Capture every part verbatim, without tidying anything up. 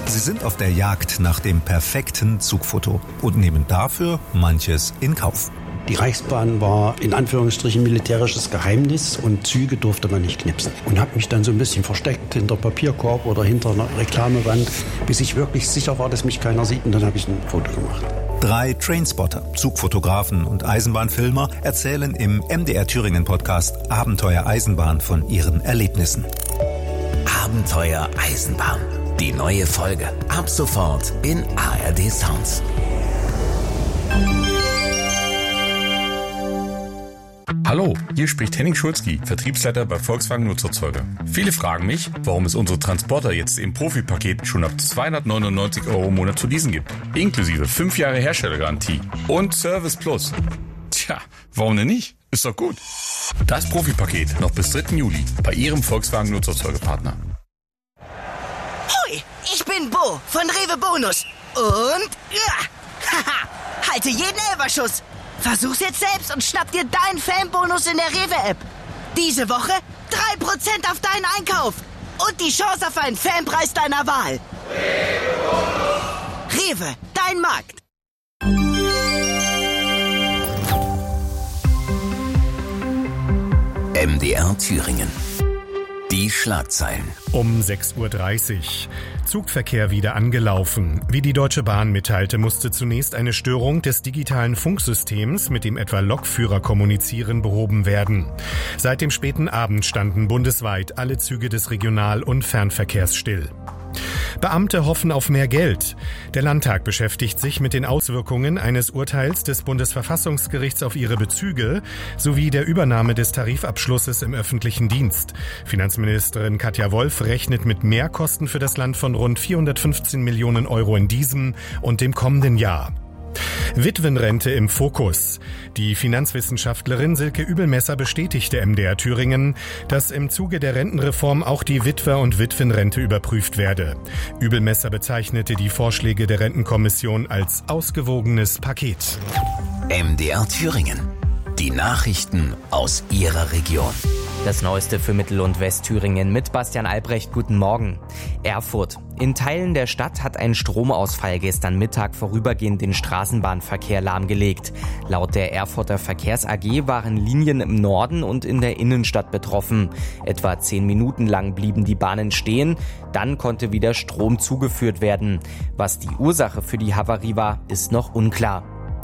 Sie sind auf der Jagd nach dem perfekten Zugfoto und nehmen dafür manches in Kauf. Die Reichsbahn war in Anführungsstrichen militärisches Geheimnis und Züge durfte man nicht knipsen. Und habe mich dann so ein bisschen versteckt hinter Papierkorb oder hinter einer Reklamewand, bis ich wirklich sicher war, dass mich keiner sieht, und dann habe ich ein Foto gemacht. Drei Trainspotter, Zugfotografen und Eisenbahnfilmer erzählen im M D R Thüringen Podcast Abenteuer Eisenbahn von ihren Erlebnissen. Abenteuer Eisenbahn. Die neue Folge. Ab sofort in A R D Sounds. Hallo, hier spricht Henning Schulzki, Vertriebsleiter bei Volkswagen Nutzerzeuger. Viele fragen mich, warum es unsere Transporter jetzt im Profipaket schon ab zweihundertneunundneunzig Euro im Monat zu leasen gibt. Inklusive fünf Jahre Herstellergarantie und Service Plus. Tja, warum denn nicht? Ist doch gut. Das Profipaket noch bis dritten Juli bei Ihrem Volkswagen Nutzerzeugerpartner. Hui, ich bin Bo von Rewe Bonus. Und ja, haha, halte jeden Elferschuss. Versuch's jetzt selbst und schnapp dir deinen Fanbonus in der Rewe-App. Diese Woche drei Prozent auf deinen Einkauf und die Chance auf einen Fanpreis deiner Wahl. Rewe, Rewe, dein Markt. M D R Thüringen. Die Schlagzeilen. Um sechs Uhr dreißig. Zugverkehr wieder angelaufen. Wie die Deutsche Bahn mitteilte, musste zunächst eine Störung des digitalen Funksystems, mit dem etwa Lokführer kommunizieren, behoben werden. Seit dem späten Abend standen bundesweit alle Züge des Regional- und Fernverkehrs still. Beamte hoffen auf mehr Geld. Der Landtag beschäftigt sich mit den Auswirkungen eines Urteils des Bundesverfassungsgerichts auf ihre Bezüge sowie der Übernahme des Tarifabschlusses im öffentlichen Dienst. Finanzministerin Katja Wolf rechnet mit Mehrkosten für das Land von rund vierhundertfünfzehn Millionen Euro in diesem und dem kommenden Jahr. Witwenrente im Fokus. Die Finanzwissenschaftlerin Silke Übelmesser bestätigte M D R Thüringen, dass im Zuge der Rentenreform auch die Witwer- und Witwenrente überprüft werde. Übelmesser bezeichnete die Vorschläge der Rentenkommission als ausgewogenes Paket. M D R Thüringen. Die Nachrichten aus Ihrer Region. Das Neueste für Mittel- und Westthüringen mit Bastian Albrecht. Guten Morgen. Erfurt. In Teilen der Stadt hat ein Stromausfall gestern Mittag vorübergehend den Straßenbahnverkehr lahmgelegt. Laut der Erfurter Verkehrs A G waren Linien im Norden und in der Innenstadt betroffen. Etwa zehn Minuten lang blieben die Bahnen stehen. Dann konnte wieder Strom zugeführt werden. Was die Ursache für die Havarie war, ist noch unklar.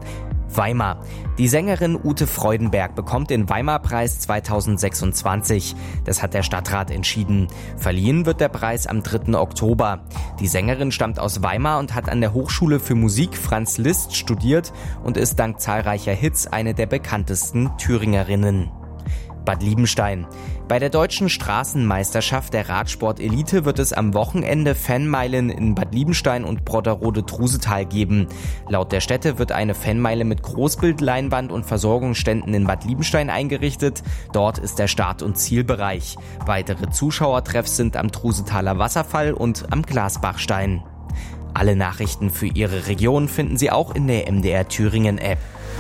Weimar. Die Sängerin Ute Freudenberg bekommt den Weimar-Preis zweitausendsechsundzwanzig. Das hat der Stadtrat entschieden. Verliehen wird der Preis am dritten Oktober. Die Sängerin stammt aus Weimar und hat an der Hochschule für Musik Franz Liszt studiert und ist dank zahlreicher Hits eine der bekanntesten Thüringerinnen. Bad Liebenstein. Bei der deutschen Straßenmeisterschaft der Radsport-Elite wird es am Wochenende Fanmeilen in Bad Liebenstein und Brotterode-Trusetal geben. Laut der Städte wird eine Fanmeile mit Großbildleinwand und Versorgungsständen in Bad Liebenstein eingerichtet. Dort ist der Start- und Zielbereich. Weitere Zuschauertreffs sind am Trusetaler Wasserfall und am Glasbachstein. Alle Nachrichten für Ihre Region finden Sie auch in der M D R Thüringen App.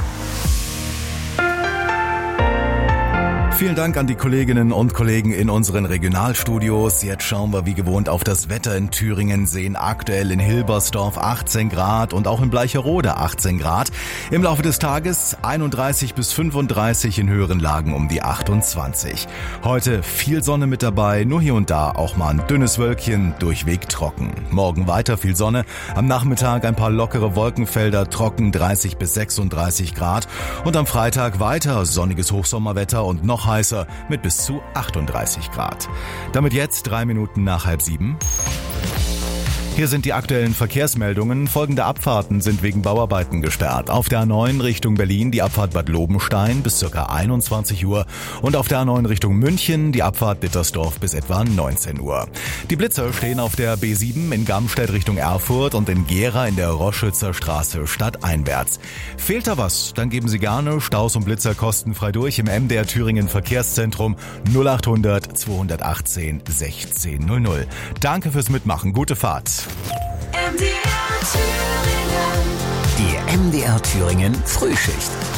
Vielen Dank an die Kolleginnen und Kollegen in unseren Regionalstudios. Jetzt schauen wir wie gewohnt auf das Wetter in Thüringen, sehen aktuell in Hilbersdorf achtzehn Grad und auch in Bleicherode achtzehn Grad. Im Laufe des Tages einunddreißig bis fünfunddreißig, in höheren Lagen um die achtundzwanzig. Heute viel Sonne mit dabei, nur hier und da auch mal ein dünnes Wölkchen, durchweg trocken. Morgen weiter viel Sonne, am Nachmittag ein paar lockere Wolkenfelder, trocken dreißig bis sechsunddreißig Grad. Und am Freitag weiter sonniges Hochsommerwetter und noch heißer mit bis zu achtunddreißig Grad. Damit jetzt drei Minuten nach halb sieben. Hier sind die aktuellen Verkehrsmeldungen. Folgende Abfahrten sind wegen Bauarbeiten gesperrt. Auf der A neun Richtung Berlin die Abfahrt Bad Lobenstein bis ca. einundzwanzig Uhr und auf der A neun Richtung München die Abfahrt Dittersdorf bis etwa neunzehn Uhr. Die Blitzer stehen auf der B sieben in Gamstedt Richtung Erfurt und in Gera in der Roschützer Straße stadteinwärts. Fehlt da was? Dann geben Sie gerne Staus und Blitzer kostenfrei durch im M D R Thüringen Verkehrszentrum null achthundert zweihundertachtzehn sechzehn null null. Danke fürs Mitmachen. Gute Fahrt. M D R Thüringen. Die M D R Thüringen Frühschicht.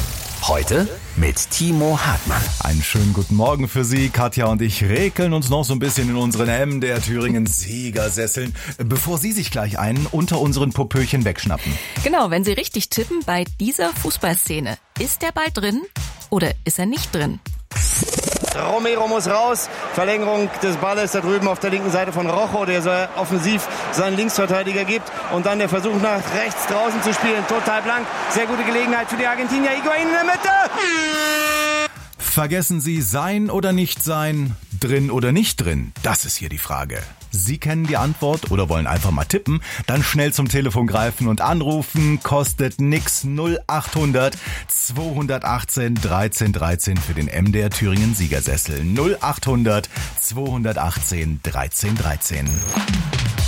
Heute mit Timo Hartmann. Einen schönen guten Morgen für Sie. Katja und ich räkeln uns noch so ein bisschen in unseren M D R Thüringen Siegersesseln, bevor Sie sich gleich einen unter unseren Popöchen wegschnappen. Genau, wenn Sie richtig tippen bei dieser Fußballszene. Ist der Ball drin oder ist er nicht drin? Romero muss raus. Verlängerung des Balles da drüben auf der linken Seite von Rojo, der so offensiv seinen Linksverteidiger gibt. Und dann der Versuch nach rechts draußen zu spielen. Total blank. Sehr gute Gelegenheit für die Argentinier. Higuaín in der Mitte. Vergessen Sie sein oder nicht sein, drin oder nicht drin? Das ist hier die Frage. Sie kennen die Antwort oder wollen einfach mal tippen? Dann schnell zum Telefon greifen und anrufen. Kostet nix. null acht hundert zweihundertachtzehn dreizehn dreizehn für den M D R Thüringen Siegersessel. null acht hundert zweihundertachtzehn dreizehn dreizehn.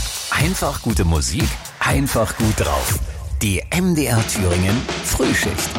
Einfach gute Musik, einfach gut drauf. Die M D R Thüringen Frühschicht.